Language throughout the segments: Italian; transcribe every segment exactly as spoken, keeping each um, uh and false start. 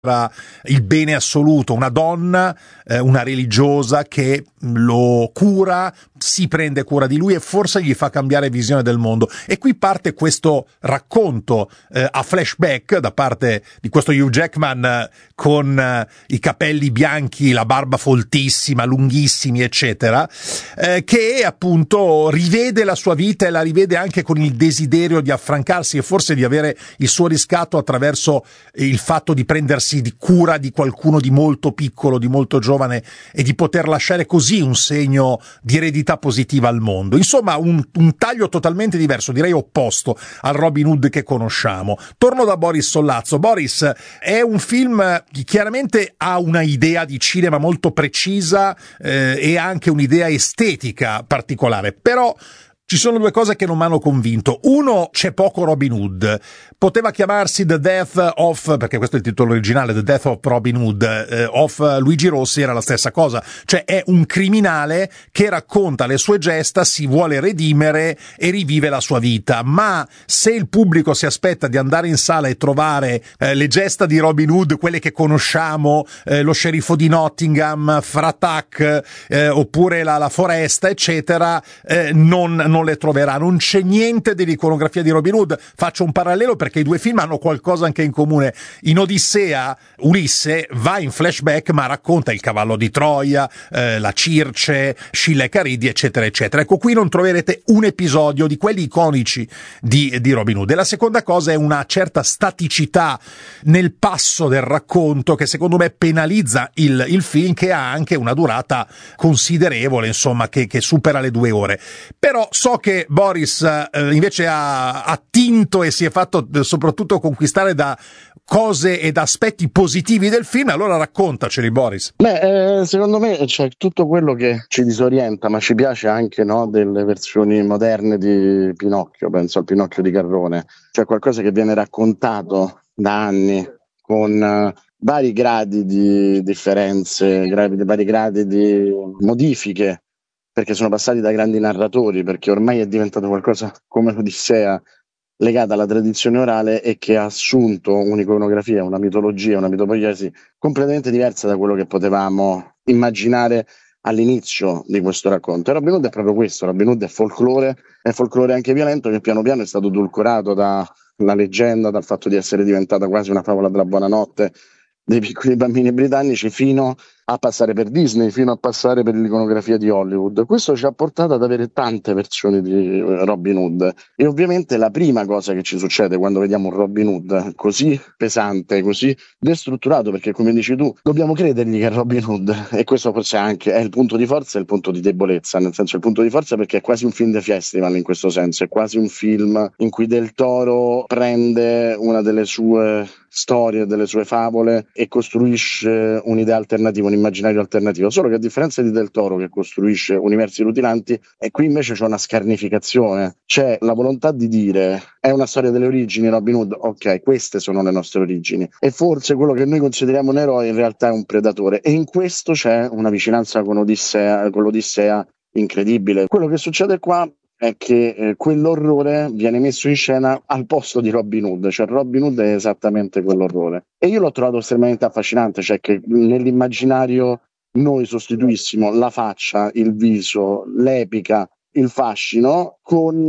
il bene assoluto, una donna, eh, una religiosa che lo cura, si prende cura di lui e forse gli fa cambiare visione del mondo. E qui parte questo racconto eh, a flashback da parte di questo Hugh Jackman eh, con eh, i capelli bianchi, la barba foltissima, lunghissimi, eccetera, eh, che appunto rivede la sua vita e la rivede anche con il desiderio di affrancarsi e forse di avere il suo riscatto attraverso il fatto di prendersi di cura di qualcuno di molto piccolo, di molto giovane, e di poter lasciare così un segno di eredità positiva al mondo. Insomma, un, un taglio totalmente diverso, direi opposto al Robin Hood che conosciamo. Torno da Boris Sollazzo. Boris, è un film che chiaramente ha una idea di cinema molto precisa eh, e anche un'idea estetica particolare, però ci sono due cose che non mi hanno convinto. Uno, c'è poco Robin Hood. Poteva chiamarsi The Death of, perché questo è il titolo originale, The Death of Robin Hood, eh, of Luigi Rossi, era la stessa cosa. Cioè è un criminale che racconta le sue gesta, si vuole redimere e rivive la sua vita. Ma se il pubblico si aspetta di andare in sala e trovare eh, le gesta di Robin Hood, quelle che conosciamo, eh, lo sceriffo di Nottingham, Fratak, eh, oppure la, la foresta, eccetera, eh, non, non le troverà. Non c'è niente dell'iconografia di Robin Hood. Faccio un parallelo perché i due film hanno qualcosa anche in comune. In Odissea Ulisse va in flashback ma racconta il cavallo di Troia, eh, la Circe, Scilla e Cariddi, eccetera eccetera. Ecco, qui non troverete un episodio di quelli iconici di, di Robin Hood. E la seconda cosa è una certa staticità nel passo del racconto che secondo me penalizza il, il film, che ha anche una durata considerevole, insomma, che, che supera le due ore. Però so che Boris eh, invece ha attinto e si è fatto eh, soprattutto conquistare da cose ed aspetti positivi del film. Allora raccontaceli, Boris. Beh, eh, secondo me c'è tutto quello che ci disorienta, ma ci piace anche, no, delle versioni moderne di Pinocchio. Penso al Pinocchio di Garrone, cioè qualcosa che viene raccontato da anni con uh, vari gradi di differenze, gra- vari gradi di modifiche, perché sono passati da grandi narratori, perché ormai è diventato qualcosa come l'Odissea legata alla tradizione orale e che ha assunto un'iconografia, una mitologia, una mitopoiesi completamente diversa da quello che potevamo immaginare all'inizio di questo racconto. E Robin Hood è proprio questo, Robin Hood è folklore, è folklore anche violento, che piano piano è stato edulcorato dalla leggenda, dal fatto di essere diventata quasi una favola della buonanotte dei piccoli bambini britannici, fino a passare per Disney, fino a passare per l'iconografia di Hollywood. Questo ci ha portato ad avere tante versioni di Robin Hood, e ovviamente la prima cosa che ci succede quando vediamo un Robin Hood così pesante, così destrutturato, perché come dici tu dobbiamo credergli che è Robin Hood, e questo forse anche è il punto di forza e il punto di debolezza, nel senso il punto di forza perché è quasi un film de festival, in questo senso è quasi un film in cui Del Toro prende una delle sue storie, delle sue favole e costruisce un'idea alternativa, un immaginario alternativo, solo che a differenza di Del Toro che costruisce universi rutilanti, e qui invece c'è una scarnificazione, c'è la volontà di dire è una storia delle origini Robin Hood, ok, queste sono le nostre origini, e forse quello che noi consideriamo un eroe in realtà è un predatore, e in questo c'è una vicinanza con Odissea, con l'Odissea incredibile. Quello che succede qua è che eh, quell'orrore viene messo in scena al posto di Robin Hood, cioè Robin Hood è esattamente quell'orrore, e io l'ho trovato estremamente affascinante, cioè che nell'immaginario noi sostituissimo la faccia, il viso, l'epica, il fascino con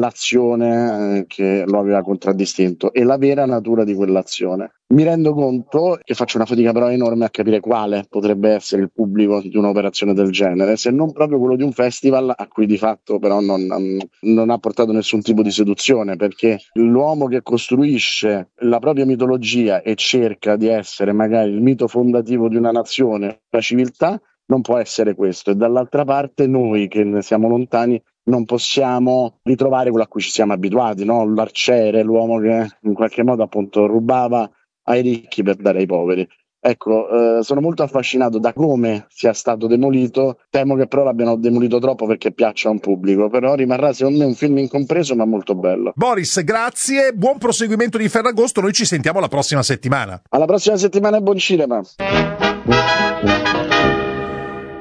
l'azione eh, che lo aveva contraddistinto e la vera natura di quell'azione. Mi rendo conto che faccio una fatica però enorme a capire quale potrebbe essere il pubblico di un'operazione del genere, se non proprio quello di un festival a cui di fatto però non, non ha portato nessun tipo di seduzione, perché l'uomo che costruisce la propria mitologia e cerca di essere magari il mito fondativo di una nazione, la civiltà, non può essere questo, e dall'altra parte noi che ne siamo lontani non possiamo ritrovare quello a cui ci siamo abituati, no? L'arciere, l'uomo che in qualche modo appunto rubava ai ricchi per dare ai poveri. Ecco, eh, sono molto affascinato da come sia stato demolito, temo che però l'abbiano demolito troppo perché piaccia a un pubblico, però rimarrà secondo me un film incompreso ma molto bello. Boris, grazie, buon proseguimento di Ferragosto, noi ci sentiamo la prossima settimana. Alla prossima settimana e buon cinema!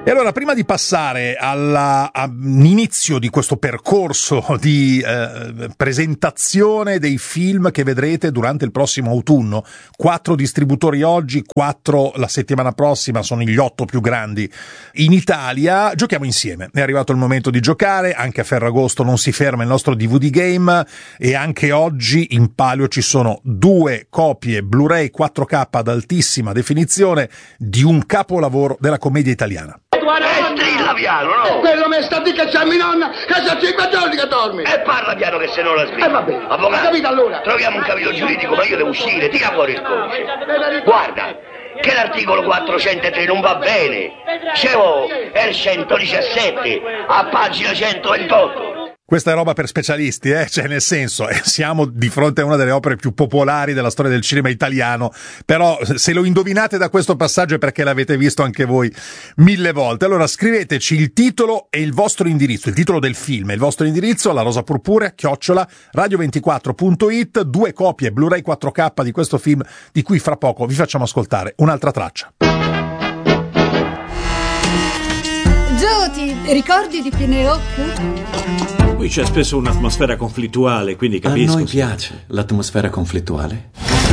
E allora, prima di passare all'inizio di questo percorso di eh, presentazione dei film che vedrete durante il prossimo autunno, quattro distributori oggi, quattro la settimana prossima, sono gli otto più grandi in Italia, giochiamo insieme. È arrivato il momento di giocare, anche a Ferragosto non si ferma il nostro D V D Game e anche oggi in palio ci sono due copie Blu-ray quattro K ad altissima definizione di un capolavoro della commedia italiana. E strilla piano, no? E quello mi sta a dire che c'è mia nonna, che c'ha cinque giorni che dormi. E parla piano che se no la strilla. Eh va bene, avvocato, ho capito allora. Troviamo un capitolo giuridico, ma io devo uscire, tira fuori il codice. Guarda, che l'articolo quattrocentotre non va bene. Dicevo, è il centodiciassette, a pagina centoventotto. Questa è roba per specialisti, eh? Cioè, nel senso, eh, siamo di fronte a una delle opere più popolari della storia del cinema italiano, però se lo indovinate da questo passaggio è perché l'avete visto anche voi mille volte. Allora scriveteci il titolo e il vostro indirizzo, il titolo del film e il vostro indirizzo alla rosa purpurea chiocciola radio ventiquattro punto it, due copie Blu-ray quattro K di questo film di cui fra poco vi facciamo ascoltare un'altra traccia. Joe, ti ricordi di Pineoc? Qui c'è spesso un'atmosfera conflittuale, quindi capisco. A noi piace l'atmosfera conflittuale.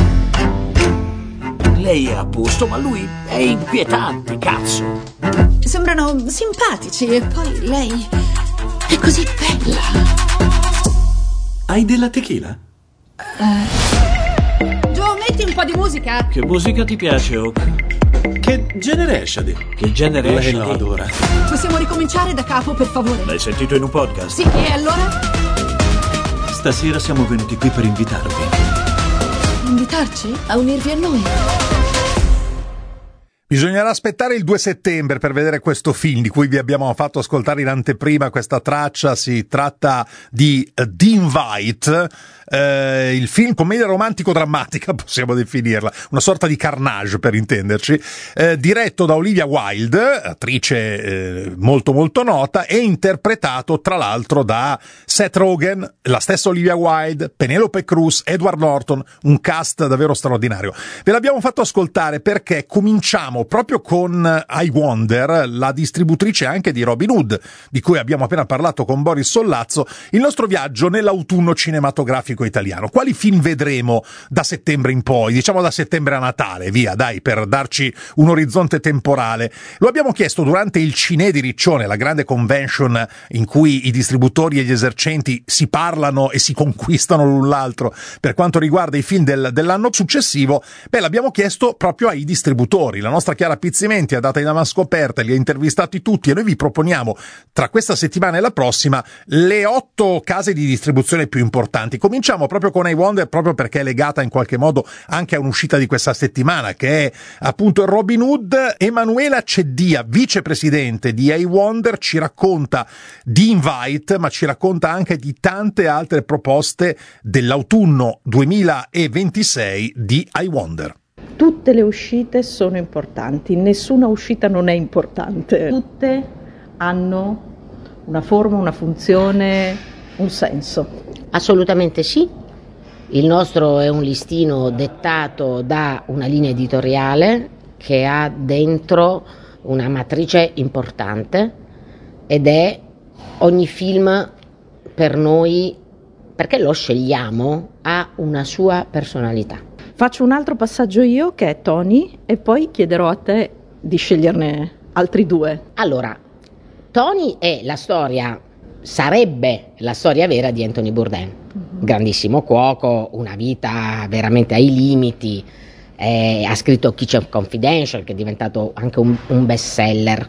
Lei è a posto, ma lui è inquietante, cazzo. Sembrano simpatici e poi lei è così bella. Hai della tequila? Uh... Joe, metti un po' di musica. Che musica ti piace, Oak? Che genere è Shadi? Che genere è Lei lo adora. Possiamo ricominciare da capo, per favore? L'hai sentito in un podcast? Sì, e allora? Stasera siamo venuti qui per invitarvi. Invitarci? A unirvi a noi? Bisognerà aspettare il due settembre per vedere questo film di cui vi abbiamo fatto ascoltare in anteprima questa traccia. Si tratta di The Invite, eh, il film commedia romantico-drammatica, possiamo definirla, una sorta di Carnage per intenderci, eh, diretto da Olivia Wilde, attrice eh, molto molto nota, e interpretato tra l'altro da Seth Rogen, la stessa Olivia Wilde, Penelope Cruz, Edward Norton, un cast davvero straordinario. Ve l'abbiamo fatto ascoltare perché cominciamo proprio con I Wonder, la distributrice anche di Robin Hood, di cui abbiamo appena parlato con Boris Sollazzo, il nostro viaggio nell'autunno cinematografico italiano. Quali film vedremo da settembre in poi? Diciamo da settembre a Natale, via, dai, per darci un orizzonte temporale. Lo abbiamo chiesto durante il Cine di Riccione, la grande convention in cui i distributori e gli esercenti si parlano e si conquistano l'un l'altro per quanto riguarda i film del, dell'anno successivo. Beh, l'abbiamo chiesto proprio ai distributori. La nostra Chiara Pizzimenti è andata in avanscoperta, li ha intervistati tutti e noi vi proponiamo tra questa settimana e la prossima le otto case di distribuzione più importanti. Cominciamo proprio con I Wonder, proprio perché è legata in qualche modo anche a un'uscita di questa settimana, che è appunto il Robin Hood. Emanuela Ceddia, vicepresidente di I Wonder, ci racconta di Invite, ma ci racconta anche di tante altre proposte dell'autunno duemilaventisei di I Wonder. Tutte le uscite sono importanti, nessuna uscita non è importante. Tutte hanno una forma, una funzione, un senso. Assolutamente sì. Il nostro è un listino dettato da una linea editoriale che ha dentro una matrice importante ed è ogni film per noi, perché lo scegliamo, ha una sua personalità. Faccio un altro passaggio io, che è Tony, e poi chiederò a te di sceglierne altri due. Allora, Tony è la storia, sarebbe la storia vera di Anthony Bourdain, uh-huh. Grandissimo cuoco, una vita veramente ai limiti, eh, ha scritto Kitchen Confidential, che è diventato anche un, un bestseller.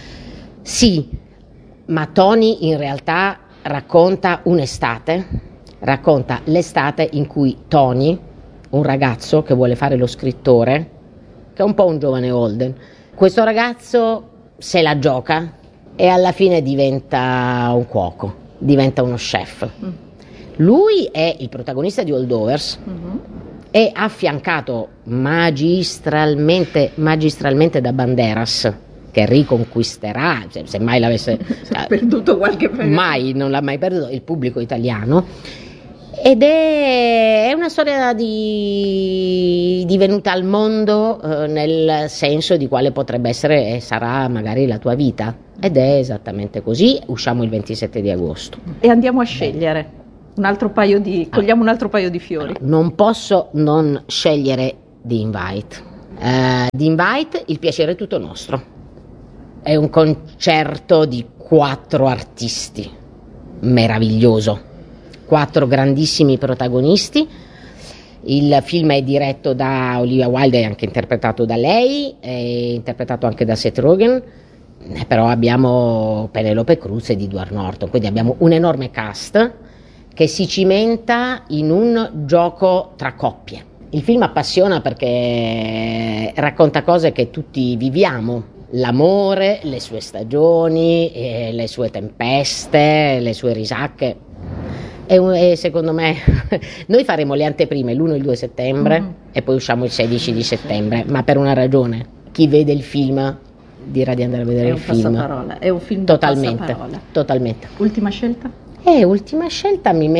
Sì, ma Tony in realtà racconta un'estate, racconta l'estate in cui Tony, un ragazzo che vuole fare lo scrittore, che è un po' un giovane Holden, questo ragazzo se la gioca e alla fine diventa un cuoco, diventa uno chef. Mm. Lui è il protagonista di Holdovers, mm-hmm. e affiancato magistralmente, magistralmente da Banderas, che riconquisterà, se, se mai l'avesse perduto qualche periodo. Mai, non l'ha mai perduto, il pubblico italiano. Ed è, è una storia di, di venuta al mondo eh, nel senso di quale potrebbe essere e sarà magari la tua vita, ed è esattamente così. Usciamo il ventisette di agosto. E andiamo a scegliere un altro paio di, cogliamo un altro paio di fiori. Non posso non scegliere The Invite. Uh, The Invite, il piacere è tutto nostro. È un concerto di quattro artisti, meraviglioso, quattro grandissimi protagonisti. Il film è diretto da Olivia Wilde e anche interpretato da lei, è interpretato anche da Seth Rogen, però abbiamo Penelope Cruz ed Edward Norton, quindi abbiamo un enorme cast che si cimenta in un gioco tra coppie. Il film appassiona perché racconta cose che tutti viviamo: l'amore, le sue stagioni, eh, le sue tempeste, le sue risacche. E, e secondo me noi faremo le anteprime l'uno e il due settembre mm-hmm. e poi usciamo il sedici di settembre, ma per una ragione: chi vede il film dirà di andare a vedere è il film. Passaparola. È un film totalmente, da passaparola. Totalmente. Ultima scelta? E ultima scelta mi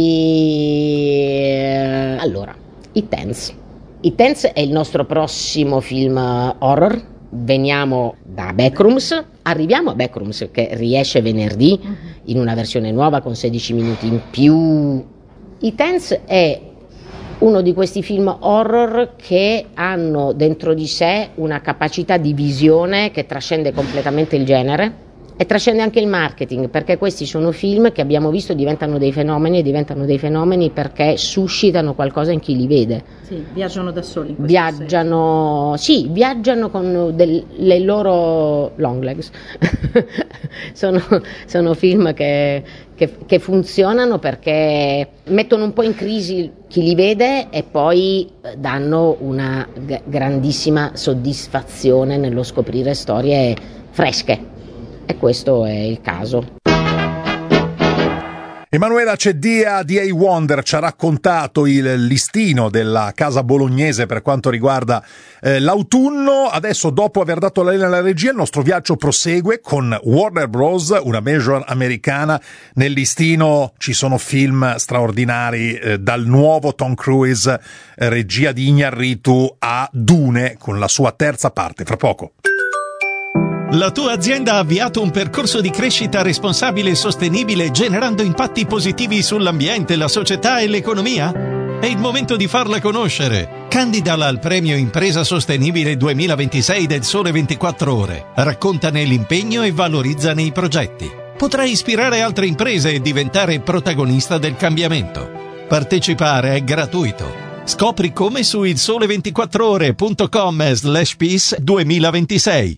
metti... Allora, It Ends. It Ends è il nostro prossimo film horror. Veniamo da Backrooms, arriviamo a Backrooms che riesce venerdì in una versione nuova con sedici minuti in più. It Ends è uno di questi film horror che hanno dentro di sé una capacità di visione che trascende completamente il genere e trascende anche il marketing, perché questi sono film che abbiamo visto diventano dei fenomeni e diventano dei fenomeni perché suscitano qualcosa in chi li vede. Sì, viaggiano da soli. In viaggiano, sì, viaggiano con del, le loro long legs. sono, sono film che, che, che funzionano perché mettono un po' in crisi chi li vede e poi danno una g- grandissima soddisfazione nello scoprire storie fresche. E questo è il caso. Emanuela Ceddia di A-Wonder ci ha raccontato il listino della casa bolognese per quanto riguarda eh, l'autunno. Adesso, dopo aver dato la linea alla regia, il nostro viaggio prosegue con Warner Bros., una major americana. Nel listino ci sono film straordinari, eh, dal nuovo Tom Cruise, eh, regia di Iñárritu, a Dune con la sua terza parte, fra poco. La tua azienda ha avviato un percorso di crescita responsabile e sostenibile, generando impatti positivi sull'ambiente, la società e l'economia? È il momento di farla conoscere. Candidala al premio Impresa Sostenibile duemilaventisei del Sole ventiquattro Ore. Raccontane l'impegno e valorizzane i progetti. Potrai ispirare altre imprese e diventare protagonista del cambiamento. Partecipare è gratuito. Scopri come su il sole ventiquattro ore punto com slash peace duemilaventisei.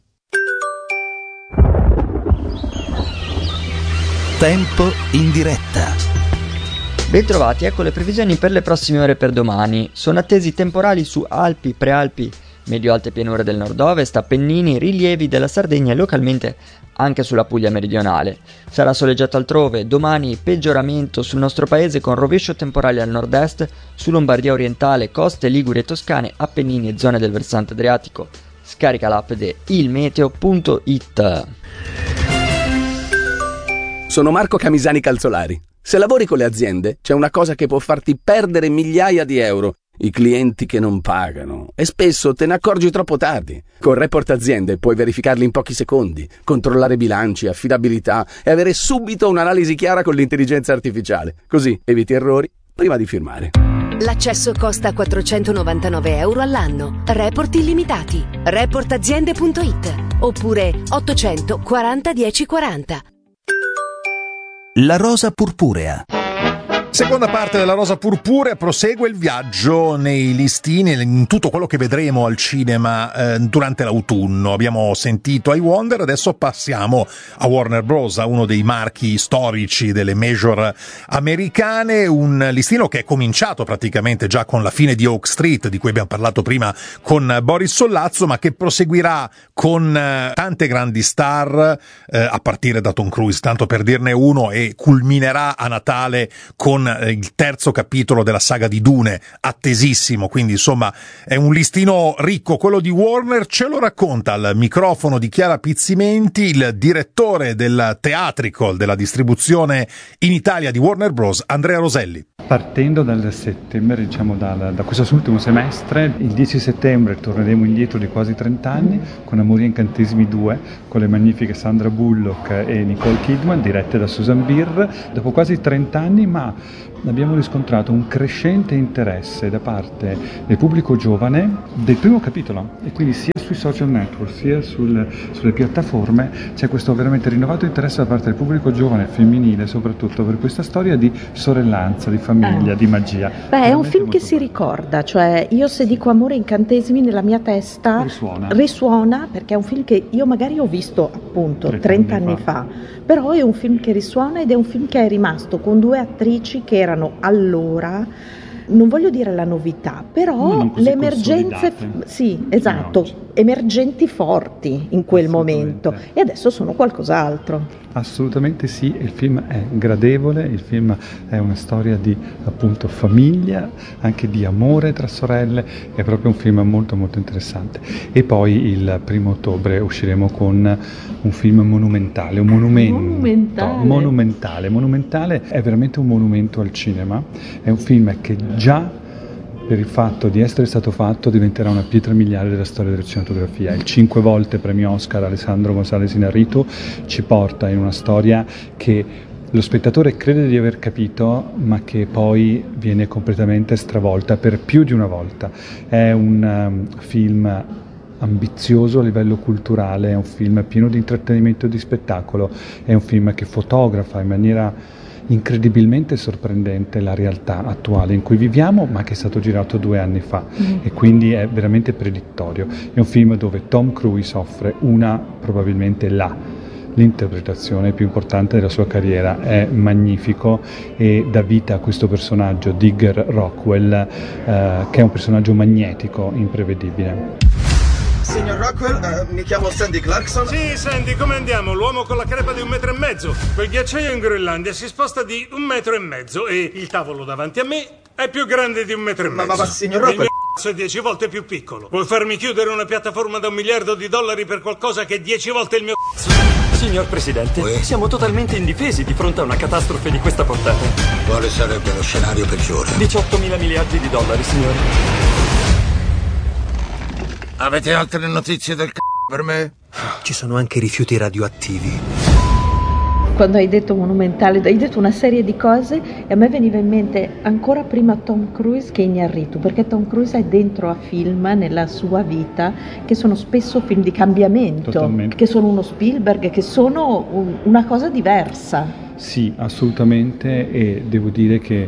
Tempo in diretta. Bentrovati, ecco le previsioni per le prossime ore per domani. Sono attesi temporali su Alpi, Prealpi, medio-alte pianure del nord-ovest, Appennini, rilievi della Sardegna e localmente anche sulla Puglia meridionale. Sarà soleggiato altrove, domani peggioramento sul nostro paese con rovescio temporale al nord-est, su Lombardia orientale, coste Liguri e Toscane, Appennini e zone del versante adriatico. Scarica l'app di ilmeteo punto it. Sono Marco Camisani Calzolari. Se lavori con le aziende, c'è una cosa che può farti perdere migliaia di euro: i clienti che non pagano. E spesso te ne accorgi troppo tardi. Con Report Aziende puoi verificarli in pochi secondi, controllare bilanci, affidabilità e avere subito un'analisi chiara con l'intelligenza artificiale. Così eviti errori prima di firmare. L'accesso costa quattrocentonovantanove euro all'anno. Report illimitati. report aziende punto it oppure ottocento quaranta dieci quaranta. La rosa purpurea. Seconda parte della Rosa Purpurea, prosegue il viaggio nei listini, in tutto quello che vedremo al cinema eh, durante l'autunno. Abbiamo sentito A-Wonder, adesso passiamo a Warner Bros., a uno dei marchi storici delle major americane, un listino che è cominciato praticamente già con la fine di Oak Street, di cui abbiamo parlato prima con Boris Sollazzo, ma che proseguirà con eh, tante grandi star, eh, a partire da Tom Cruise, tanto per dirne uno, e culminerà a Natale con con eh, il terzo capitolo della saga di Dune, attesissimo, quindi insomma è un listino ricco quello di Warner. Ce lo racconta al microfono di Chiara Pizzimenti il direttore del theatrical della distribuzione in Italia di Warner Bros, Andrea Roselli. Partendo dal settembre, diciamo da, da questo ultimo semestre, il dieci settembre torneremo indietro di quasi trenta anni con Amori e Incantesimi due, con le magnifiche Sandra Bullock e Nicole Kidman, dirette da Susan Beer. Dopo quasi trenta anni, ma abbiamo riscontrato un crescente interesse da parte del pubblico giovane del primo capitolo, e quindi sia sui social network sia sul, sulle piattaforme c'è questo veramente rinnovato interesse da parte del pubblico giovane femminile, soprattutto per questa storia di sorellanza, di famiglia, eh. di magia. Beh, è un film che si ricorda, cioè io se dico Amore e Incantesimi nella mia testa risuona. risuona, perché è un film che io magari ho visto appunto trenta anni fa, però è un film che risuona ed è un film che è rimasto con due attrici che erano allora, non voglio dire la novità, però le emergenze, sì, esatto, emergenti forti in quel momento, e adesso sono qualcos'altro. Assolutamente sì, il film è gradevole, il film è una storia di appunto famiglia, anche di amore tra sorelle, è proprio un film molto molto interessante. E poi il primo ottobre usciremo con un film monumentale, un monumento, monumentale. monumentale, monumentale, è veramente un monumento al cinema, è un film che già per il fatto di essere stato fatto diventerà una pietra miliare della storia della cinematografia. Il cinque volte premio Oscar Alessandro González Iñárritu ci porta in una storia che lo spettatore crede di aver capito, ma che poi viene completamente stravolta per più di una volta. È un um, film ambizioso a livello culturale, è un film pieno di intrattenimento e di spettacolo, è un film che fotografa in maniera incredibilmente sorprendente la realtà attuale in cui viviamo, ma che è stato girato due anni fa mm. e quindi è veramente predittorio. È un film dove Tom Cruise offre una, probabilmente la, l'interpretazione più importante della sua carriera, è magnifico e dà vita a questo personaggio, Digger Rockwell, eh, che è un personaggio magnetico, imprevedibile. Signor Rockwell, uh, mi chiamo Sandy Clarkson. Sì, Sandy, come andiamo? L'uomo con la crepa di un metro e mezzo. Quel ghiacciaio in Groenlandia si sposta di un metro e mezzo e il tavolo davanti a me è più grande di un metro e mezzo. Ma, ma, ma signor Rockwell... Il mio c***o è dieci volte più piccolo. Puoi farmi chiudere una piattaforma da un miliardo di dollari per qualcosa che è dieci volte il mio c***o? Signor Presidente, oui. Siamo totalmente indifesi di fronte a una catastrofe di questa portata. Quale sarebbe lo scenario peggiore? diciottomila miliardi di dollari, signori. Avete altre notizie del c***o per me? Ci sono anche rifiuti radioattivi. Quando hai detto monumentale, hai detto una serie di cose e a me veniva in mente ancora prima Tom Cruise che Iñárritu, perché Tom Cruise è dentro a film nella sua vita che sono spesso film di cambiamento, Totalmente. Che sono uno Spielberg, che sono un, una cosa diversa. Sì, assolutamente, e devo dire che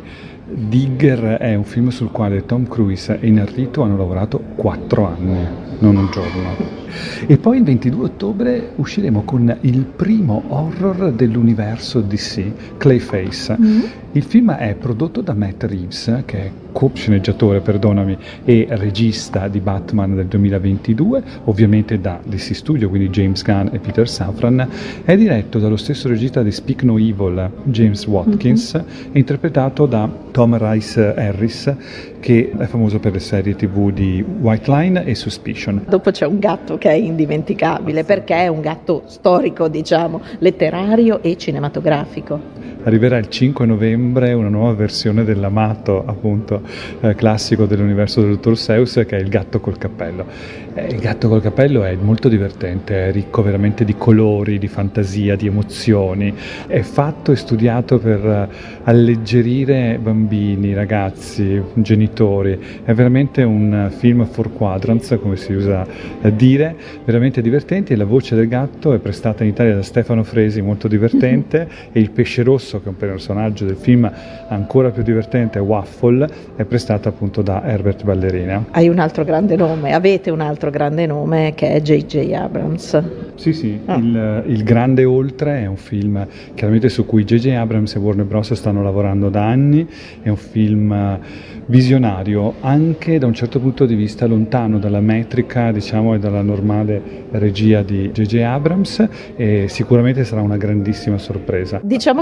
Digger è un film sul quale Tom Cruise e Iñárritu hanno lavorato quattro anni, non un giorno. E poi il ventidue ottobre usciremo con il primo horror dell'universo D C, Clayface. Mm. Il film è prodotto da Matt Reeves, che è co-sceneggiatore, perdonami, e regista di Batman del duemilaventidue, ovviamente da D C Studio, quindi James Gunn e Peter Safran. È diretto dallo stesso regista di Speak No Evil, James Watkins, mm-hmm. e interpretato da Tom Rice Harris, che è famoso per le serie tivù di White Line e Suspicion. Dopo c'è un gatto che è indimenticabile, perché è un gatto storico, diciamo, letterario e cinematografico. Arriverà il cinque novembre una nuova versione dell'amato, appunto, eh, classico dell'universo del dottor Seuss, che è il gatto col cappello. Eh, il gatto col cappello è molto divertente, è ricco veramente di colori, di fantasia, di emozioni. È fatto e studiato per uh, alleggerire bambini, ragazzi, genitori. È veramente un uh, film for quadrants, come si usa uh, dire, veramente divertenti, e la voce del gatto è prestata in Italia da Stefano Fresi, molto divertente, e il pesce rosso, che è un personaggio del film ancora più divertente, Waffle, è prestato appunto da Herbert Ballerina. Hai un altro grande nome, avete un altro grande nome, che è J J Abrams. Sì, sì, ah. il, il Grande Oltre è un film chiaramente su cui J J Abrams e Warner Bros. Stanno lavorando da anni, è un film visionario, anche da un certo punto di vista lontano dalla metrica, diciamo, e dalla normale regia di J J Abrams, e sicuramente sarà una grandissima sorpresa. Diciamo che termina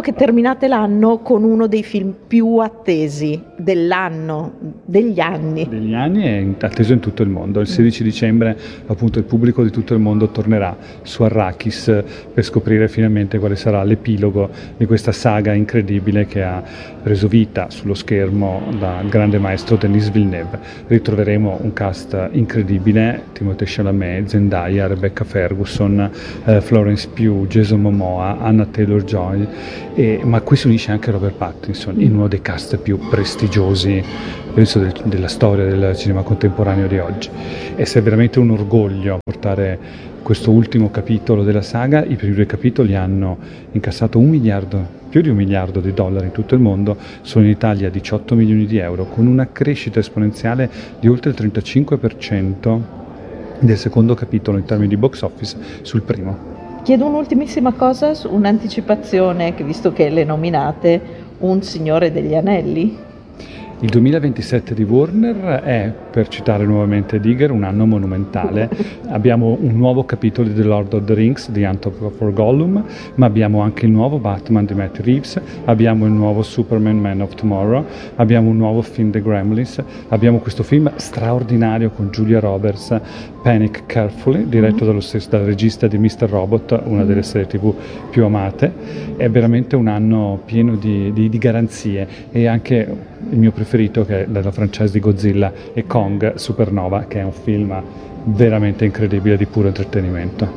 terminate l'anno con uno dei film più attesi dell'anno, degli anni. Degli anni è atteso in tutto il mondo. Il sedici dicembre appunto il pubblico di tutto il mondo tornerà su Arrakis per scoprire finalmente quale sarà l'epilogo di questa saga incredibile che ha preso vita sullo schermo dal grande maestro Denis Villeneuve. Ritroveremo un cast incredibile: Timothée Chalamet, Zendaya, Rebecca Ferguson, eh, Florence Pugh, Jason Momoa, Anna Taylor-Joy, e, ma qui si unisce anche Robert Pattinson in uno dei cast più prestigiosi, penso, del, della storia del cinema contemporaneo di oggi. E se è veramente un orgoglio portare questo ultimo capitolo della saga. I primi due capitoli hanno incassato un miliardo, più di un miliardo di dollari in tutto il mondo, sono in Italia diciotto milioni di euro, con una crescita esponenziale di oltre il trentacinque per cento del secondo capitolo in termini di box office sul primo. Chiedo un'ultimissima cosa, un'anticipazione, che visto che le nominate, Un Signore degli Anelli? Il duemilaventisette di Warner è, per citare nuovamente Digger, un anno monumentale. Abbiamo un nuovo capitolo di The Lord of the Rings, The Hunt for Gollum, ma abbiamo anche il nuovo Batman di Matt Reeves, abbiamo il nuovo Superman Man of Tomorrow, abbiamo un nuovo film The Gremlins, abbiamo questo film straordinario con Julia Roberts, Panic Carefully, diretto dallo stesso, dal regista di mister Robot, una delle serie tv più amate. È veramente un anno pieno di, di, di garanzie, e anche il mio preferito, che è dalla franchise di Godzilla, e Kong Supernova, che è un film veramente incredibile di puro intrattenimento.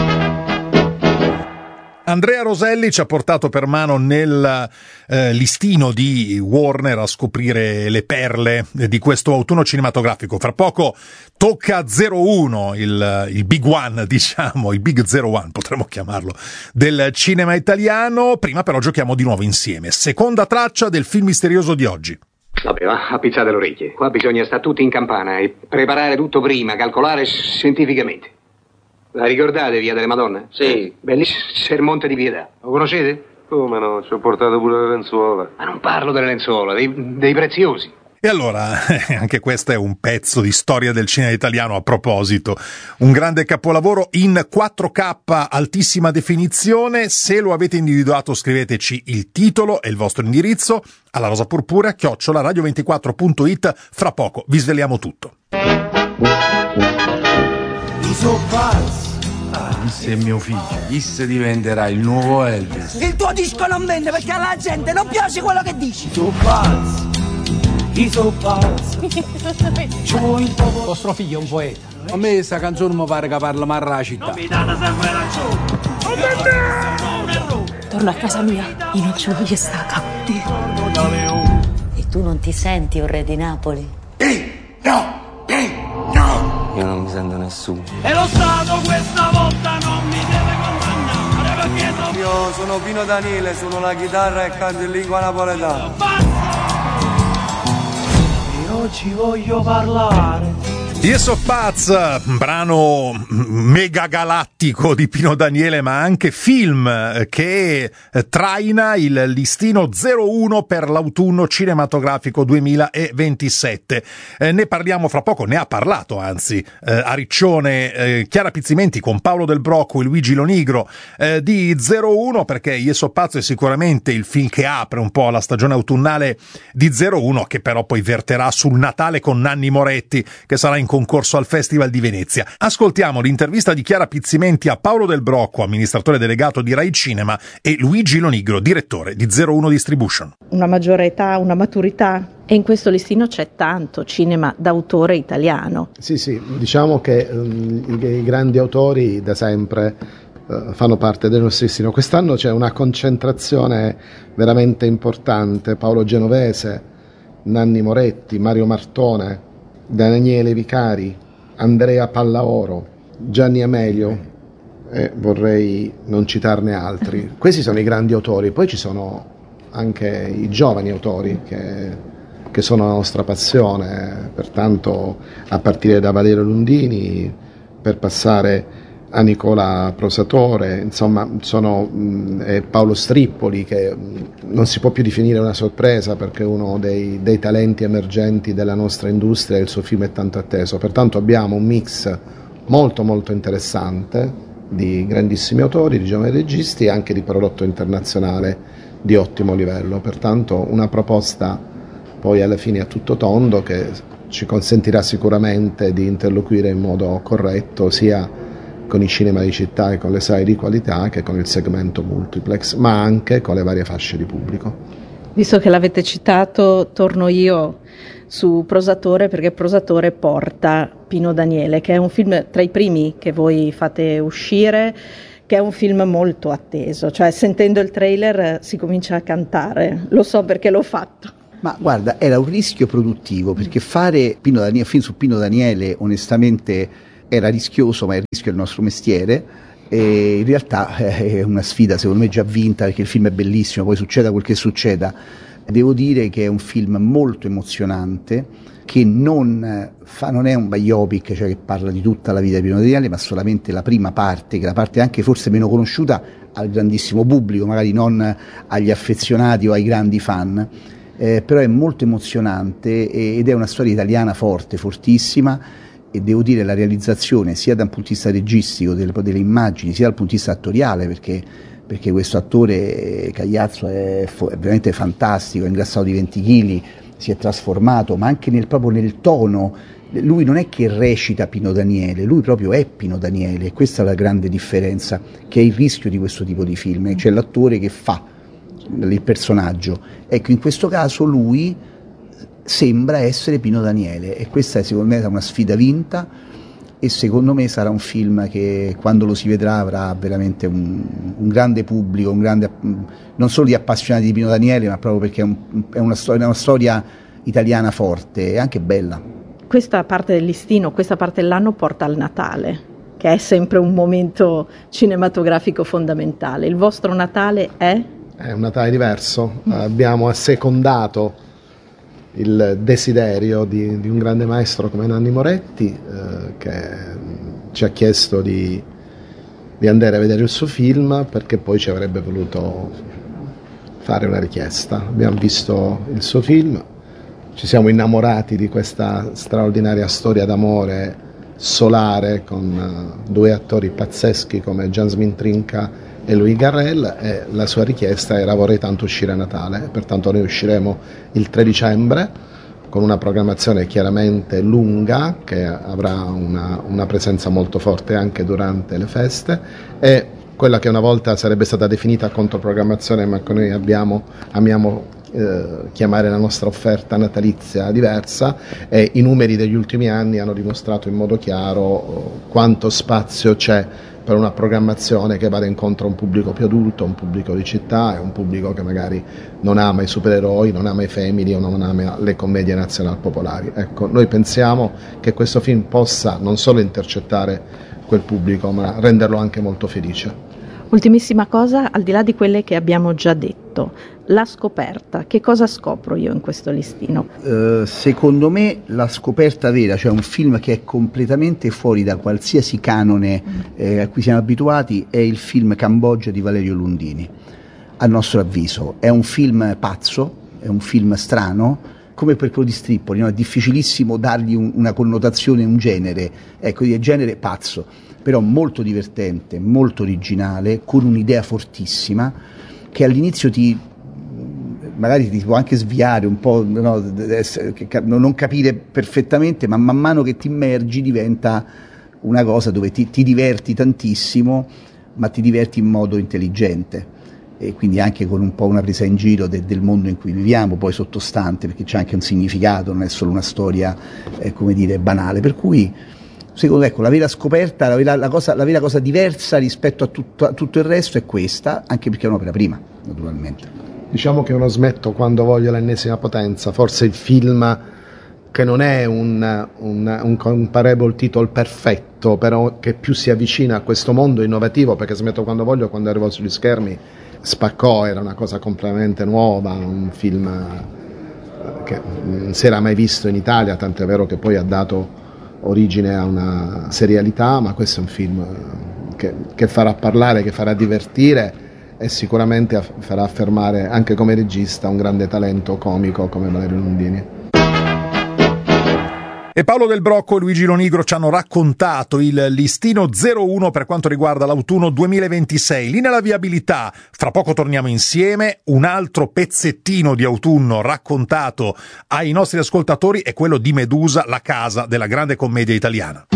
Andrea Roselli ci ha portato per mano nel eh, listino di Warner a scoprire le perle di questo autunno cinematografico. Fra poco tocca zero uno, il, il Big One, diciamo, il Big zero uno potremmo chiamarlo, del cinema italiano. Prima però giochiamo di nuovo insieme. Seconda traccia del film misterioso di oggi. Vabbè, va, appizzate le orecchie. Qua bisogna stare tutti in campana e preparare tutto prima, calcolare scientificamente. La ricordate, Via delle Madonne? Sì. Bellissimo sermonte di pietà. Lo conoscete? Come no? Ci ho portato pure le lenzuola. Ma non parlo delle lenzuola, dei, dei preziosi. E allora, anche questo è un pezzo di storia del cinema italiano a proposito. Un grande capolavoro in quattro K, altissima definizione. Se lo avete individuato, scriveteci il titolo e il vostro indirizzo alla rosa purpurea chiocciola radio ventiquattro punto it. Fra poco vi sveliamo tutto. Questo è mio figlio, chi se diventerà il nuovo Elvis? Il tuo disco non vende perché alla gente non piace quello che dici. Tu pazzi, chi so pazzi. Vostro figlio è un poeta. A me questa canzone mi pare che parla male la città. Torno a casa mia, io non ci voglio stare. E tu non ti senti un re di Napoli? Eh, no, eh, no. Io non mi sento nessuno. E lo Stato questa volta non mi deve condannare perché non... Io sono Pino Daniele, suono la chitarra e canto in lingua napoletana. Io ci voglio parlare. Io so Paz, brano mega galattico di Pino Daniele, ma anche film che traina il listino zero uno per l'autunno cinematografico duemilaventisette. Eh, ne parliamo fra poco, ne ha parlato anzi eh, a Riccione eh, Chiara Pizzimenti con Paolo Del Brocco e Luigi Lonigro eh, di zero uno, perché Io so Pazzo è sicuramente il film che apre un po' la stagione autunnale di zero uno, che però poi verterà sul Natale con Nanni Moretti, che sarà in concorso al Festival di Venezia. Ascoltiamo l'intervista di Chiara Pizzimenti a Paolo Del Brocco, amministratore delegato di Rai Cinema, e Luigi Lonigro, direttore di zero uno Distribution. Una maggiore età, una maturità. E in questo listino c'è tanto cinema d'autore italiano. Sì, sì, diciamo che um, i, i grandi autori da sempre uh, fanno parte del nostro listino. Quest'anno c'è una concentrazione veramente importante. Paolo Genovese, Nanni Moretti, Mario Martone, Daniele Vicari, Andrea Pallaoro, Gianni Amelio, e vorrei non citarne altri. Questi sono i grandi autori, poi ci sono anche i giovani autori che, che sono la nostra passione, pertanto a partire da Valerio Lundini per passare a Nicola Prosatore, insomma sono mh, eh, Paolo Strippoli, che mh, non si può più definire una sorpresa perché è uno dei, dei talenti emergenti della nostra industria e il suo film è tanto atteso. Pertanto abbiamo un mix molto molto interessante di grandissimi autori, di giovani registi e anche di prodotto internazionale di ottimo livello, pertanto una proposta poi alla fine a tutto tondo che ci consentirà sicuramente di interloquire in modo corretto sia con i cinema di città e con le sale di qualità che con il segmento multiplex, ma anche con le varie fasce di pubblico. Visto che l'avete citato, torno io su Prosatore, perché Prosatore porta Pino Daniele, che è un film tra i primi che voi fate uscire, che è un film molto atteso, cioè sentendo il trailer si comincia a cantare, lo so perché l'ho fatto. Ma guarda, era un rischio produttivo, perché fare Pino Daniele, film su Pino Daniele onestamente era rischioso, ma è il rischio del nostro mestiere, e in realtà è una sfida secondo me già vinta, perché il film è bellissimo, poi succeda quel che succeda. Devo dire che è un film molto emozionante, che non, fa, non è un biopic, cioè che parla di tutta la vita di Pino Daniele, ma solamente la prima parte, che è la parte anche forse meno conosciuta al grandissimo pubblico, magari non agli affezionati o ai grandi fan, eh, però è molto emozionante ed è una storia italiana forte, fortissima, e devo dire la realizzazione sia dal punto di vista registico, delle, delle immagini, sia dal punto di vista attoriale, perché perché questo attore Cagliazzo è, è veramente fantastico, è ingrassato di venti chili, si è trasformato, ma anche nel, proprio nel tono. Lui non è che recita Pino Daniele, lui proprio è Pino Daniele, e questa è la grande differenza, che è il rischio di questo tipo di film, cioè l'attore che fa il personaggio. Ecco, in questo caso lui sembra essere Pino Daniele, e questa è secondo me una sfida vinta, e secondo me sarà un film che quando lo si vedrà avrà veramente un, un grande pubblico, un grande, non solo di appassionati di Pino Daniele, ma proprio perché è, un, è una, storia, una storia italiana forte e anche bella. Questa parte del listino, questa parte dell'anno porta al Natale, che è sempre un momento cinematografico fondamentale. Il vostro Natale è? È un Natale diverso, mm. abbiamo assecondato il desiderio di, di un grande maestro come Nanni Moretti, eh, che ci ha chiesto di, di andare a vedere il suo film, perché poi ci avrebbe voluto fare una richiesta. Abbiamo visto il suo film, ci siamo innamorati di questa straordinaria storia d'amore solare con uh, due attori pazzeschi come Jasmine Trinca e Louis Garrel, e la sua richiesta era: vorrei tanto uscire a Natale. Pertanto noi usciremo il tre dicembre con una programmazione chiaramente lunga, che avrà una, una presenza molto forte anche durante le feste, e quella che una volta sarebbe stata definita controprogrammazione, ma che noi abbiamo, amiamo eh, chiamare la nostra offerta natalizia diversa, e i numeri degli ultimi anni hanno dimostrato in modo chiaro quanto spazio c'è per una programmazione che vada incontro a un pubblico più adulto, un pubblico di città, e un pubblico che magari non ama i supereroi, non ama i family o non ama le commedie nazionali popolari. Ecco, noi pensiamo che questo film possa non solo intercettare quel pubblico, ma renderlo anche molto felice. Ultimissima cosa, al di là di quelle che abbiamo già detto, la scoperta, che cosa scopro io in questo listino? Uh, secondo me la scoperta vera, cioè un film che è completamente fuori da qualsiasi canone eh, a cui siamo abituati, è il film Cambogia di Valerio Lundini. A nostro avviso è un film pazzo, è un film strano, come per quello di Strippoli, no? È difficilissimo dargli un, una connotazione, un genere, ecco, di genere pazzo, però molto divertente, molto originale, con un'idea fortissima, che all'inizio ti magari ti può anche sviare un po', no? Non capire perfettamente, ma man mano che ti immergi diventa una cosa dove ti, ti diverti tantissimo, ma ti diverti in modo intelligente, e quindi anche con un po' una presa in giro de, del mondo in cui viviamo, poi sottostante, perché c'è anche un significato, non è solo una storia eh, come dire banale, per cui secondo me, ecco, la vera scoperta, la vera, la cosa, la vera cosa diversa rispetto a tutto, a tutto il resto è questa, anche perché è un'opera prima, naturalmente. Diciamo che uno smetto quando voglio l'ennesima potenza, forse il film che non è un, un, un comparable title perfetto, però che più si avvicina a questo mondo innovativo, perché Smetto quando voglio, quando arrivò sugli schermi, spaccò, era una cosa completamente nuova, un film che non si era mai visto in Italia, tant'è vero che poi ha dato origine a una serialità, ma questo è un film che, che farà parlare, che farà divertire, e sicuramente farà affermare anche come regista un grande talento comico come Valerio Lundini. E Paolo Del Brocco e Luigi Lonigro ci hanno raccontato il listino zero uno per quanto riguarda l'autunno duemilaventisei. Linea alla viabilità, fra poco torniamo insieme. Un altro pezzettino di autunno raccontato ai nostri ascoltatori è quello di Medusa, la casa della grande commedia italiana.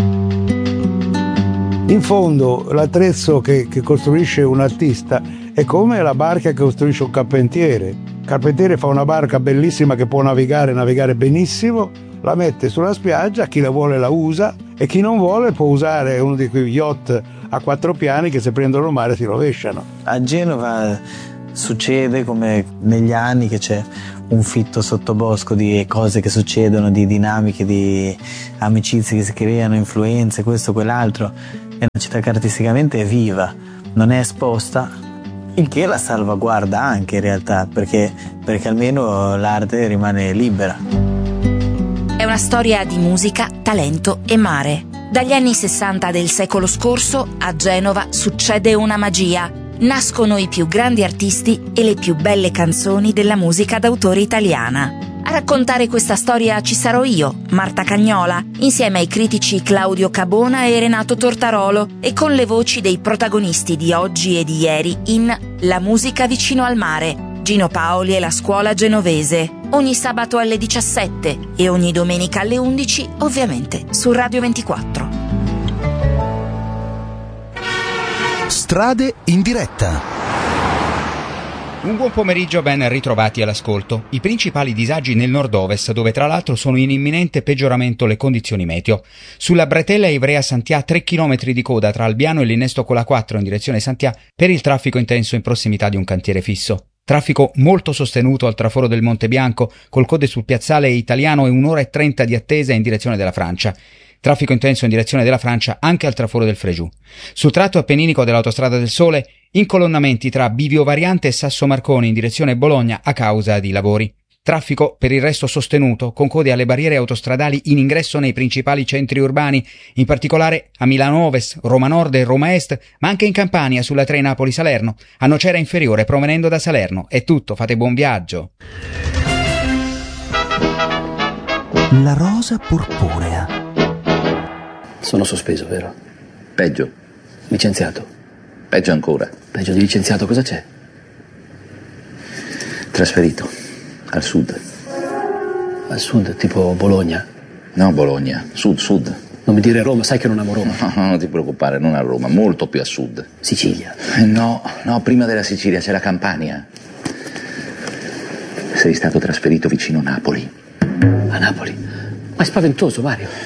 In fondo l'attrezzo che, che costruisce un artista è come la barca che costruisce un carpentiere. Il carpentiere fa una barca bellissima che può navigare, navigare benissimo, la mette sulla spiaggia, chi la vuole la usa e chi non vuole può usare uno di quei yacht a quattro piani che se prendono il mare si rovesciano. A Genova succede come negli anni che c'è un fitto sottobosco di cose che succedono, di dinamiche, di amicizie che si creano, influenze, questo, quell'altro. È una città che artisticamente è viva, non è esposta, il che la salvaguarda anche in realtà, perché, perché almeno l'arte rimane libera. È una storia di musica, talento e mare. Dagli anni sessanta del secolo scorso a Genova succede una magia. Nascono i più grandi artisti e le più belle canzoni della musica d'autore italiana. A raccontare questa storia ci sarò io, Marta Cagnola, insieme ai critici Claudio Cabona e Renato Tortarolo e con le voci dei protagonisti di oggi e di ieri in La musica vicino al mare, Gino Paoli e la scuola genovese, ogni sabato alle diciassette e ogni domenica alle undici, ovviamente su Radio ventiquattro. Strade in diretta. Un buon pomeriggio, ben ritrovati all'ascolto. I principali disagi nel nord-ovest, dove tra l'altro sono in imminente peggioramento le condizioni meteo. Sulla bretella Ivrea-Santià tre chilometri di coda tra Albiano e l'Innesto con la quattro in direzione Santià per il traffico intenso in prossimità di un cantiere fisso. Traffico molto sostenuto al traforo del Monte Bianco, col code sul piazzale Italiano e un'ora e trenta di attesa in direzione della Francia. Traffico intenso in direzione della Francia anche al traforo del Fregiù. Sul tratto appenninico dell'Autostrada del Sole, incolonnamenti tra Bivio Variante e Sasso Marconi in direzione Bologna a causa di lavori. Traffico per il resto sostenuto, con code alle barriere autostradali in ingresso nei principali centri urbani, in particolare a Milano Ovest, Roma Nord e Roma Est, ma anche in Campania sulla tre Napoli-Salerno, a Nocera Inferiore provenendo da Salerno. È tutto, fate buon viaggio. La rosa purpurea. Sono sospeso, vero? Peggio. Licenziato. Peggio ancora. Peggio di licenziato cosa c'è? Trasferito. Al sud. Al sud, tipo Bologna? No, Bologna. Sud, sud. Non mi dire Roma, sai che non amo Roma. No, non ti preoccupare, non a Roma, molto più a sud. Sicilia? Eh, no, no, prima della Sicilia c'è la Campania. Sei stato trasferito vicino Napoli. A Napoli? Ma è spaventoso, Mario.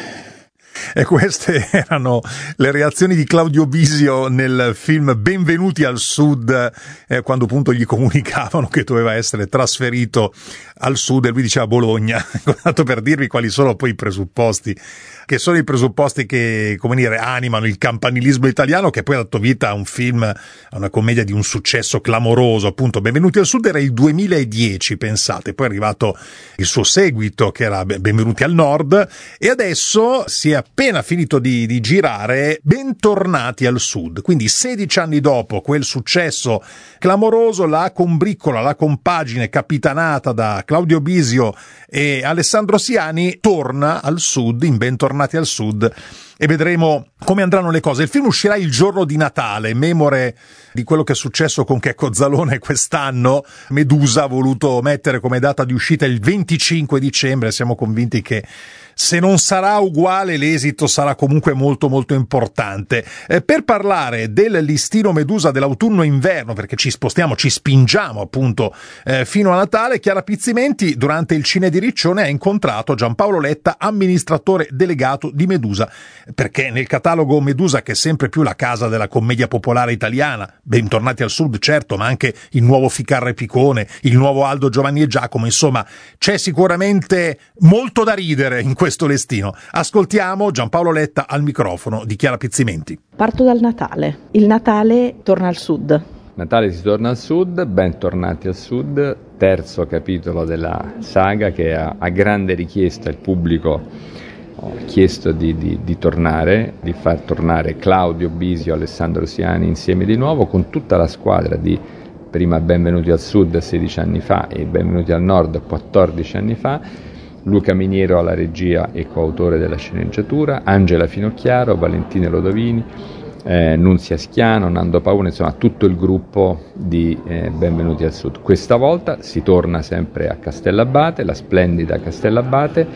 E queste erano le reazioni di Claudio Bisio nel film Benvenuti al Sud, eh, quando appunto gli comunicavano che doveva essere trasferito al sud e lui diceva Bologna. Tanto per dirvi quali sono poi i presupposti, che sono i presupposti che, come dire, animano il campanilismo italiano, che poi ha dato vita a un film, a una commedia di un successo clamoroso, appunto. Benvenuti al Sud era il duemiladieci, pensate, poi è arrivato il suo seguito che era Benvenuti al Nord e adesso si è appena finito di, di girare Bentornati al Sud, quindi sedici anni dopo quel successo clamoroso, la combriccola, la compagine capitanata da Claudio Bisio e Alessandro Siani torna al Sud, in Bentornati al Sud, e vedremo come andranno le cose. Il film uscirà il giorno di Natale, memore di quello che è successo con Checco Zalone quest'anno. Medusa ha voluto mettere come data di uscita il venticinque dicembre, siamo convinti che se non sarà uguale l'esito sarà comunque molto molto importante. Eh, per parlare del listino Medusa dell'autunno-inverno, perché ci spostiamo, ci spingiamo appunto eh, fino a Natale, Chiara Pizzimenti durante il Cine di Riccione ha incontrato Giampaolo Letta, amministratore delegato di Medusa, perché nel catalogo Medusa, che è sempre più la casa della commedia popolare italiana, Bentornati al Sud certo, ma anche il nuovo Ficarra e Picone, il nuovo Aldo, Giovanni e Giacomo, insomma c'è sicuramente molto da ridere in questo listino. Ascoltiamo Giampaolo Letta al microfono di Chiara Pizzimenti. Parto dal Natale. Il Natale torna al sud. Natale si torna al sud, bentornati al sud, terzo capitolo della saga che ha, a grande richiesta il pubblico ha chiesto di, di, di tornare, di far tornare Claudio Bisio, Alessandro Siani insieme di nuovo con tutta la squadra di prima Benvenuti al Sud sedici anni fa e Benvenuti al Nord quattordici anni fa. Luca Miniero alla regia e coautore della sceneggiatura, Angela Finocchiaro, Valentina Lodovini, eh, Nunzia Schiano, Nando Paone, insomma tutto il gruppo di eh, Benvenuti al Sud. Questa volta si torna sempre a Castellabate, la splendida Castellabate,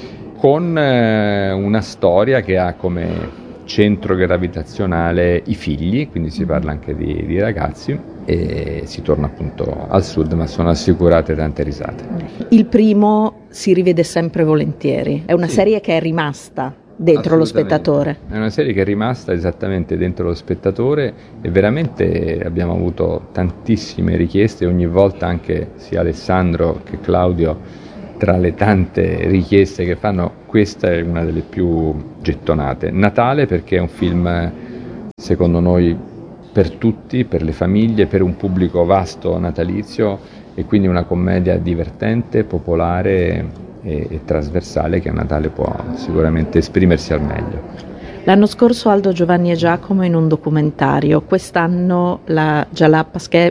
con eh, una storia che ha come centro gravitazionale i figli, quindi si parla anche di, di ragazzi, e si torna appunto al sud, ma sono assicurate tante risate. Il primo si rivede sempre volentieri, è una Sì. serie che è rimasta dentro lo spettatore. È una serie che è rimasta esattamente dentro lo spettatore e veramente abbiamo avuto tantissime richieste, ogni volta anche sia Alessandro che Claudio, tra le tante richieste che fanno, questa è una delle più gettonate. Natale perché è un film, secondo noi, per tutti, per le famiglie, per un pubblico vasto natalizio, e quindi una commedia divertente, popolare e, e trasversale che a Natale può sicuramente esprimersi al meglio. L'anno scorso Aldo, Giovanni e Giacomo in un documentario, quest'anno la Jalapas, che è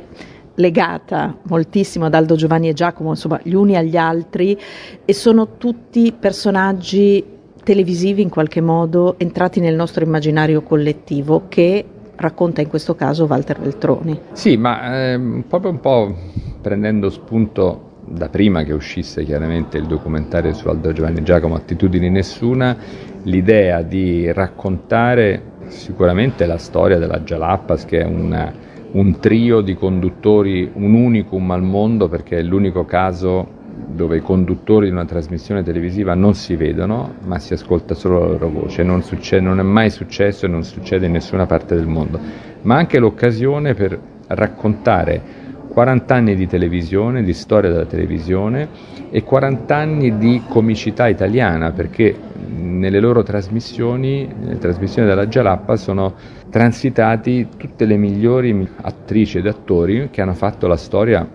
legata moltissimo ad Aldo, Giovanni e Giacomo, insomma gli uni agli altri, e sono tutti personaggi televisivi in qualche modo entrati nel nostro immaginario collettivo, che racconta in questo caso Walter Veltroni. Sì, ma ehm, proprio un po' prendendo spunto da prima che uscisse chiaramente il documentario su Aldo, Giovanni e Giacomo, Attitudini Nessuna, l'idea di raccontare sicuramente la storia della Jalapas, che è una un trio di conduttori, un unicum al mondo, perché è l'unico caso dove i conduttori di una trasmissione televisiva non si vedono, ma si ascolta solo la loro voce. Non succede, non è mai successo e non succede in nessuna parte del mondo. Ma anche l'occasione per raccontare quaranta anni di televisione, di storia della televisione, e quaranta anni di comicità italiana, perché nelle loro trasmissioni, nelle trasmissioni della Jalapas, sono transitati tutte le migliori attrici ed attori che hanno fatto la storia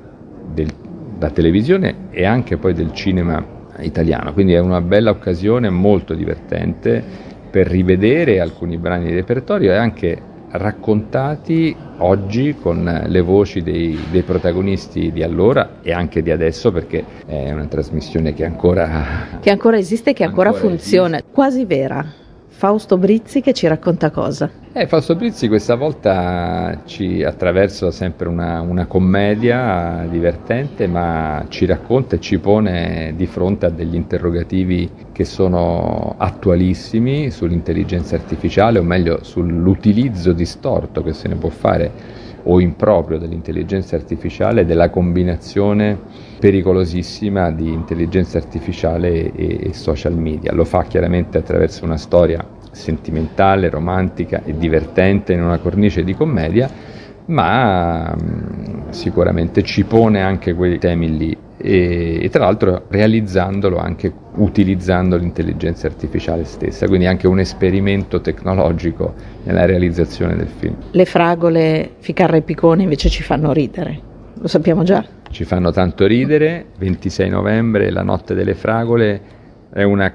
della televisione e anche poi del cinema italiano. Quindi è una bella occasione, molto divertente, per rivedere alcuni brani di repertorio e anche raccontati oggi con le voci dei, dei protagonisti di allora e anche di adesso, perché è una trasmissione che ancora che ancora esiste e che ancora, ancora funziona, esiste. Quasi vera. Fausto Brizzi che ci racconta cosa? Eh, Fausto Brizzi questa volta ci attraverso sempre una, una commedia divertente, ma ci racconta e ci pone di fronte a degli interrogativi che sono attualissimi sull'intelligenza artificiale, o meglio sull'utilizzo distorto che se ne può fare o improprio dell'intelligenza artificiale, della combinazione pericolosissima di intelligenza artificiale e, e social media. Lo fa chiaramente attraverso una storia sentimentale, romantica e divertente in una cornice di commedia, ma mh, sicuramente ci pone anche quei temi lì e, e tra l'altro realizzandolo anche utilizzando l'intelligenza artificiale stessa, quindi anche un esperimento tecnologico nella realizzazione del film. Le fragole, Ficarra e Picone invece ci fanno ridere, lo sappiamo già. Ci fanno tanto ridere. ventisei novembre, La notte delle fragole, è una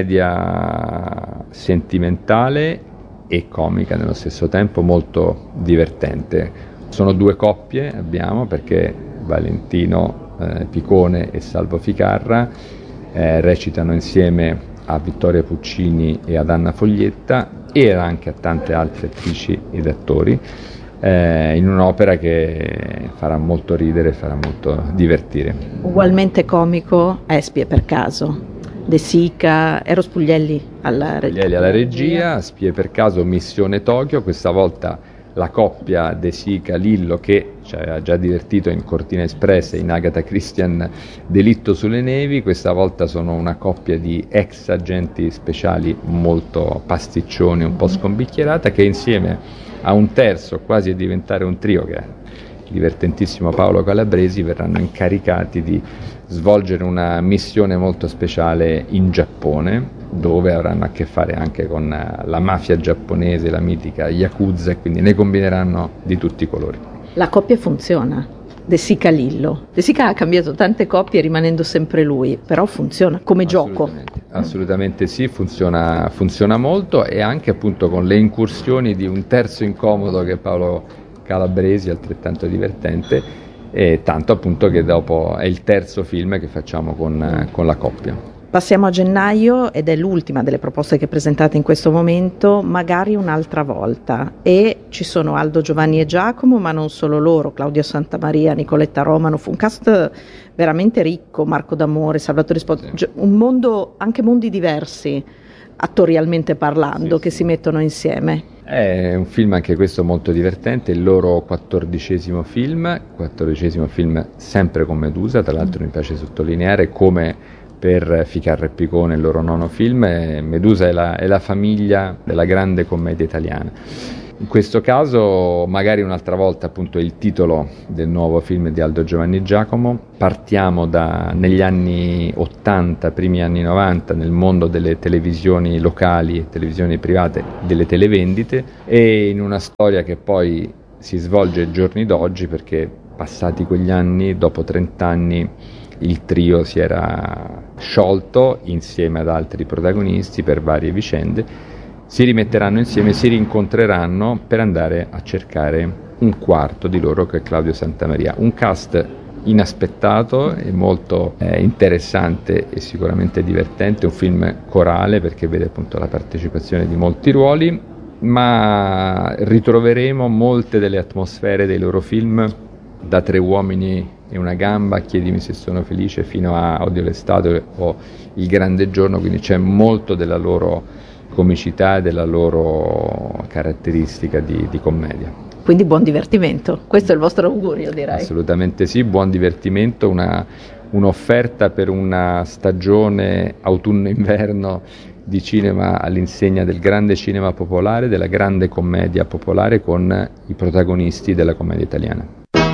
commedia sentimentale e comica nello stesso tempo, molto divertente. Sono due coppie, abbiamo, perché Valentino eh, Picone e Salvo Ficarra eh, recitano insieme a Vittoria Puccini e ad Anna Foglietta e anche a tante altre attrici ed attori, eh, in un'opera che farà molto ridere e farà molto divertire. Ugualmente comico è Spie per caso, De Sica, Eros Puglielli alla regia. Puglielli alla regia, Spie per caso, Missione Tokyo, questa volta la coppia De Sica-Lillo, che ci aveva già divertito in Cortina Express e in Agatha Christian Delitto sulle nevi. Questa volta sono una coppia di ex agenti speciali molto pasticcioni, un po' scombicchierata, che insieme a un terzo, quasi a diventare un trio, che è il divertentissimo Paolo Calabresi, verranno incaricati di svolgere una missione molto speciale in Giappone, dove avranno a che fare anche con la mafia giapponese, la mitica Yakuza, e quindi ne combineranno di tutti i colori. La coppia funziona, De Sica Lillo. De Sica ha cambiato tante coppie rimanendo sempre lui, però funziona come gioco. Assolutamente sì, funziona, funziona molto, e anche appunto con le incursioni di un terzo incomodo che è Paolo Calabresi, altrettanto divertente, e tanto appunto che dopo è il terzo film che facciamo con, con la coppia. Passiamo a gennaio ed è l'ultima delle proposte che presentate in questo momento, Magari un'altra volta, e ci sono Aldo, Giovanni e Giacomo, ma non solo loro, Claudio Santamaria, Nicoletta Romano, fu un cast veramente ricco, Marco D'Amore, Salvatore Spoto, sì. un mondo, anche mondi diversi attorialmente parlando, sì, che sì. si mettono insieme. È un film anche questo molto divertente, il loro quattordicesimo film, quattordicesimo film sempre con Medusa, tra l'altro mm. mi piace sottolineare come per Ficarra e Picone, il loro nono film, Medusa è la, è la famiglia della grande commedia italiana. In questo caso, Magari un'altra volta, appunto, è il titolo del nuovo film di Aldo, Giovanni e Giacomo. Partiamo da, negli anni ottanta, primi anni novanta, nel mondo delle televisioni locali e televisioni private, delle televendite, e in una storia che poi si svolge ai giorni d'oggi, perché passati quegli anni, dopo trent'anni, il trio si era sciolto insieme ad altri protagonisti per varie vicende, si rimetteranno insieme, si rincontreranno per andare a cercare un quarto di loro, che è Claudio Santamaria. Un cast inaspettato e molto eh, interessante e sicuramente divertente, un film corale perché vede appunto la partecipazione di molti ruoli, ma ritroveremo molte delle atmosfere dei loro film, da Tre uomini e una gamba, Chiedimi se sono felice, fino a Odio l'estate o Il grande giorno, quindi c'è molto della loro comicità e della loro caratteristica di, di commedia. Quindi buon divertimento, questo è il vostro augurio, direi. Assolutamente sì, buon divertimento, una, un'offerta per una stagione autunno-inverno di cinema all'insegna del grande cinema popolare, della grande commedia popolare, con i protagonisti della commedia italiana.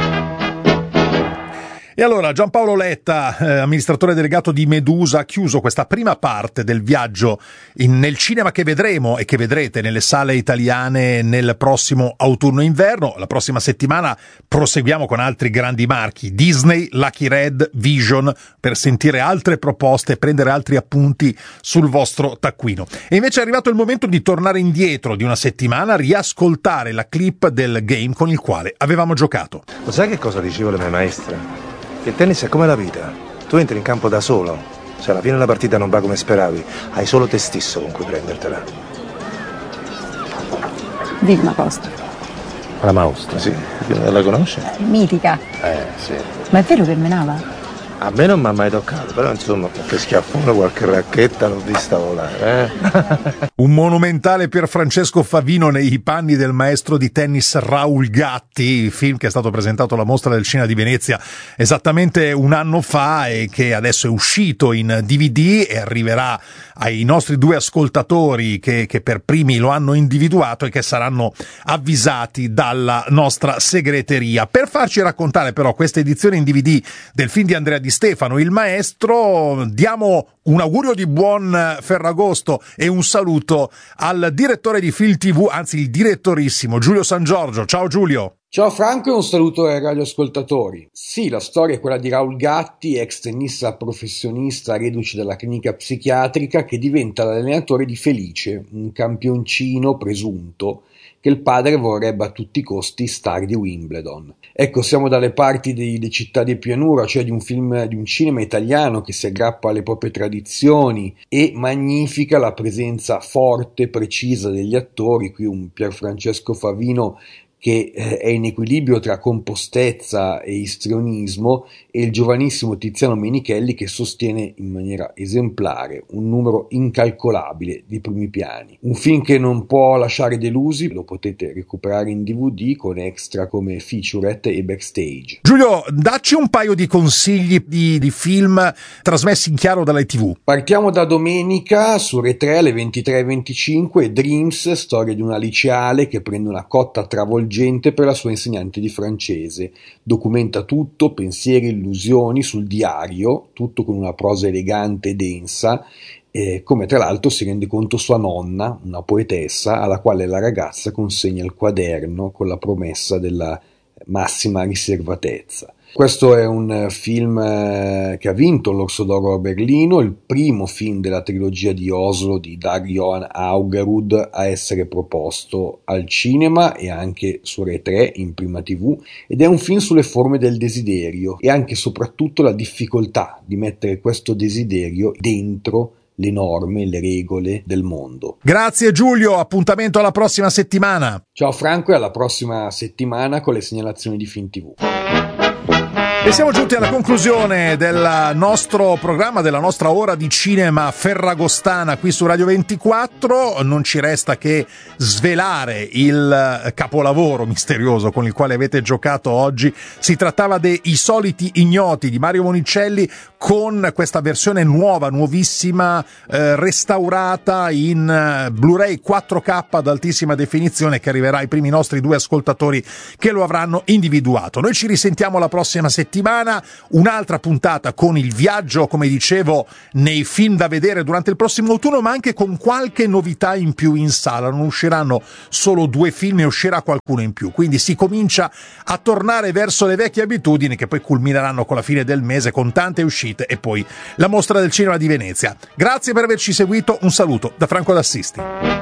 E allora Giampaolo Letta, eh, amministratore delegato di Medusa, ha chiuso questa prima parte del viaggio in, nel cinema che vedremo e che vedrete nelle sale italiane nel prossimo autunno-inverno. La prossima settimana proseguiamo con altri grandi marchi, Disney, Lucky Red, Vision, per sentire altre proposte e prendere altri appunti sul vostro taccuino. E invece è arrivato il momento di tornare indietro di una settimana, riascoltare la clip del game con il quale avevamo giocato. Lo sai che cosa dicevo le mie maestre? Che il tennis è come la vita, tu entri in campo da solo, se alla fine la partita non va come speravi, hai solo te stesso con cui prendertela. Vilma Costa. La Maustra, sì, la conosci? Mitica. Eh, sì. Ma è vero che menava? A me non mi ha mai toccato, però insomma qualche schiaffone, qualche racchetta l'ho vista volare, eh? Un monumentale Pierfrancesco Favino nei panni del maestro di tennis Raul Gatti, film che è stato presentato alla Mostra del Cinema di Venezia esattamente un anno fa e che adesso è uscito in D V D e arriverà ai nostri due ascoltatori che, che per primi lo hanno individuato e che saranno avvisati dalla nostra segreteria. Per farci raccontare però questa edizione in D V D del film di Andrea Di Stefano, il maestro, diamo un augurio di buon Ferragosto e un saluto al direttore di Film tivù, anzi il direttorissimo Giulio San Giorgio. Ciao Giulio. Ciao Franco e un saluto ai radioascoltatori. Sì, la storia è quella di Raul Gatti, ex tennista professionista reduce dalla clinica psichiatrica, che diventa l'allenatore di Felice, un campioncino presunto che il padre vorrebbe a tutti i costi star di Wimbledon. Ecco, siamo dalle parti delle città di pianura, cioè di un film, di un cinema italiano che si aggrappa alle proprie tradizioni e magnifica la presenza forte, precisa degli attori. Qui un Pierfrancesco Favino che eh, è in equilibrio tra compostezza e istrionismo, e il giovanissimo Tiziano Menichelli che sostiene in maniera esemplare un numero incalcolabile di primi piani. Un film che non può lasciare delusi, lo potete recuperare in D V D con extra come featurette e backstage. Giulio, dacci un paio di consigli di, di film trasmessi in chiaro dalla tivù. Partiamo da domenica su Rai tre alle ventitré e venticinque, Dreams, storia di una liceale che prende una cotta travolgente per la sua insegnante di francese. Documenta tutto, pensieri, illusioni, sul diario, tutto con una prosa elegante e densa, eh, come tra l'altro si rende conto sua nonna, una poetessa, alla quale la ragazza consegna il quaderno con la promessa della massima riservatezza. Questo è un film che ha vinto l'Orso d'Oro a Berlino, il primo film della trilogia di Oslo di Dag Johan Augerud a essere proposto al cinema e anche su Rai tre in prima tivù, ed è un film sulle forme del desiderio e anche e soprattutto la difficoltà di mettere questo desiderio dentro le norme, le regole del mondo. Grazie Giulio, appuntamento alla prossima settimana. Ciao Franco e alla prossima settimana con le segnalazioni di Film tivù. E siamo giunti alla conclusione del nostro programma, della nostra ora di cinema ferragostana qui su Radio ventiquattro. Non ci resta che svelare il capolavoro misterioso con il quale avete giocato oggi. Si trattava dei I soliti ignoti di Mario Monicelli, con questa versione nuova, nuovissima, eh, restaurata in Blu-ray quattro K ad altissima definizione, che arriverà ai primi nostri due ascoltatori che lo avranno individuato. Noi ci risentiamo la prossima settimana. Un'altra puntata con il viaggio, come dicevo, nei film da vedere durante il prossimo autunno, ma anche con qualche novità in più in sala. Non usciranno solo due film, ne uscirà qualcuno in più, quindi si comincia a tornare verso le vecchie abitudini, che poi culmineranno con la fine del mese con tante uscite e poi la mostra del cinema di Venezia. Grazie per averci seguito, un saluto da Franco D'Assisti.